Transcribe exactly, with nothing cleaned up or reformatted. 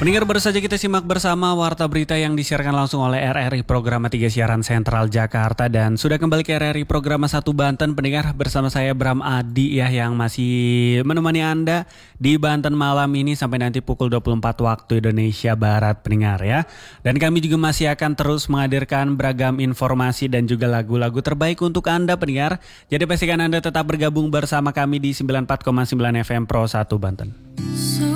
Pendengar, baru saja kita simak bersama Warta Berita yang disiarkan langsung oleh R R I Programa tiga Siaran Sentral Jakarta. Dan sudah kembali ke R R I Programa satu Banten, pendengar, bersama saya Bram Adi ya, yang masih menemani Anda di Banten malam ini sampai nanti pukul dua puluh empat waktu Indonesia Barat, pendengar ya. Dan kami juga masih akan terus menghadirkan beragam informasi dan juga lagu-lagu terbaik untuk Anda, pendengar. Jadi pastikan Anda tetap bergabung bersama kami di sembilan puluh empat koma sembilan F M Pro satu Banten.